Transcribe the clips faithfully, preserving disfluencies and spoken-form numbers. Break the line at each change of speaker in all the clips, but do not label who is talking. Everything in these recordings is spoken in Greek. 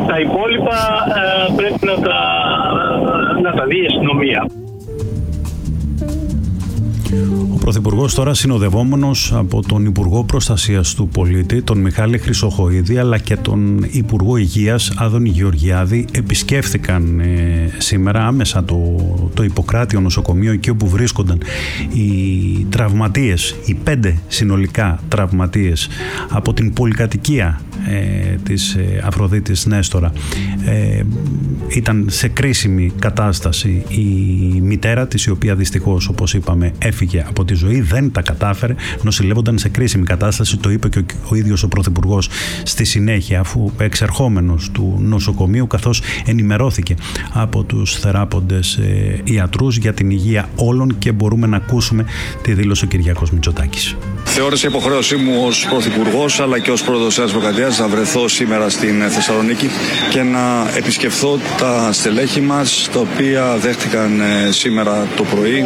Τα υπόλοιπα ε, πρέπει να τα, να τα δει η αστυνομία.
Ο Πρωθυπουργός τώρα, συνοδευόμενος από τον Υπουργό Προστασίας του Πολίτη, τον Μιχάλη Χρυσοχοΐδη, αλλά και τον Υπουργό Υγείας, Άδωνη Γεωργιάδη, επισκέφθηκαν ε, σήμερα άμεσα το, το Ιπποκράτειο νοσοκομείο, εκεί όπου βρίσκονταν οι τραυματίες, οι πέντε συνολικά τραυματίες από την πολυκατοικία ε, της ε, Αφροδίτης Νέστορα. Ε, ήταν σε κρίσιμη κατάσταση η μητέρα της, η οποία δυστυχώς, όπως είπαμε, έφυγε από τη ζωή, δεν τα κατάφερε, νοσηλεύονταν σε κρίσιμη κατάσταση, το είπε και ο, ο ίδιος ο Πρωθυπουργός στη συνέχεια, αφού εξερχόμενος του νοσοκομείου, καθώς ενημερώθηκε από τους θεράποντες ε, ιατρούς για την υγεία όλων, και μπορούμε να ακούσουμε τη δήλωση ο Κυριάκος Μητσοτάκης.
Θεώρησε υποχρέωσή μου ως Πρωθυπουργός αλλά και ως Πρόεδρος της Δημοκρατίας να βρεθώ σήμερα στην Θεσσαλονίκη και να επισκεφθώ τα στελέχη μας, τα οποία δέχτηκαν σήμερα το πρωί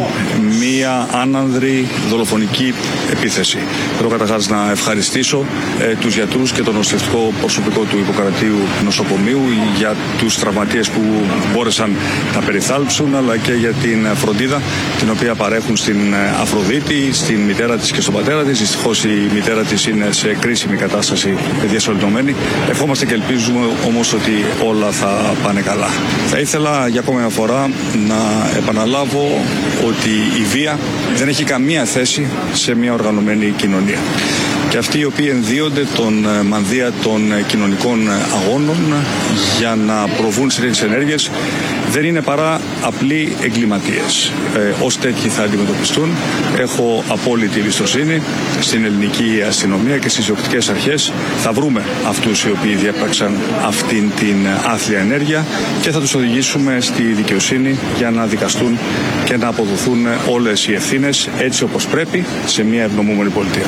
μία άνανδρη δολοφονική επίθεση. Θέλω καταρχάς να ευχαριστήσω ε, τους γιατρούς και το νοσηλευτικό προσωπικό του Ιπποκρατείου νοσοκομείου για τους τραυματίες που μπόρεσαν να περιθάλψουν, αλλά και για την φροντίδα την οποία παρέχουν στην Αφροδίτη, στην μητέρα της και στον πατέρα της. Δυστυχώς η μητέρα της είναι σε κρίσιμη κατάσταση, διασωληνωμένη. Ευχόμαστε και ελπίζουμε όμως ότι όλα θα πάνε καλά. Θα ήθελα για ακόμη μια φορά να επαναλάβω ότι η βία δεν έχει καμία θέση σε μια οργανωμένη κοινωνία. Και αυτοί οι οποίοι ενδύονται τον μανδύα των κοινωνικών αγώνων για να προβούν σε τέτοιες ενέργειες δεν είναι παρά απλοί εγκληματίες. Ε, ως τέτοιοι θα αντιμετωπιστούν. Έχω απόλυτη εμπιστοσύνη στην ελληνική αστυνομία και στις διοκτικές αρχές. Θα βρούμε αυτούς οι οποίοι διέπραξαν αυτήν την άθλια ενέργεια και θα τους οδηγήσουμε στη δικαιοσύνη για να δικαστούν και να αποδοθούν όλες οι ευθύνες έτσι όπως πρέπει σε μια ευνομούμενη πολιτεία.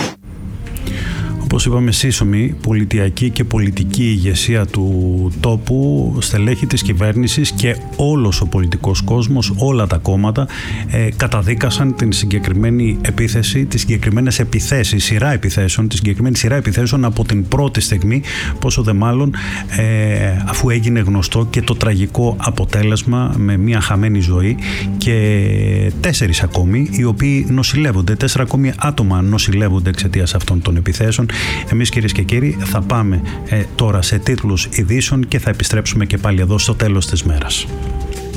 Όπως είπαμε, σύσσωμη πολιτιακή και πολιτική ηγεσία του τόπου, στελέχη της κυβέρνησης και όλος ο πολιτικός κόσμος, όλα τα κόμματα ε, καταδίκασαν την συγκεκριμένη επίθεση, τις συγκεκριμένες επιθέσεις, σειρά επιθέσεων, τη συγκεκριμένη σειρά επιθέσεων από την πρώτη στιγμή, πόσο δε μάλλον ε, αφού έγινε γνωστό και το τραγικό αποτέλεσμα με μια χαμένη ζωή και τέσσερις ακόμη οι οποίοι νοσηλεύονται, τέσσερα ακόμη άτομα νοσηλεύονται εξαιτίας αυτών των επιθέσεων. Εμείς, κυρίες και κύριοι, θα πάμε ε, τώρα σε τίτλους ειδήσεων και θα επιστρέψουμε και πάλι εδώ στο τέλος της μέρας.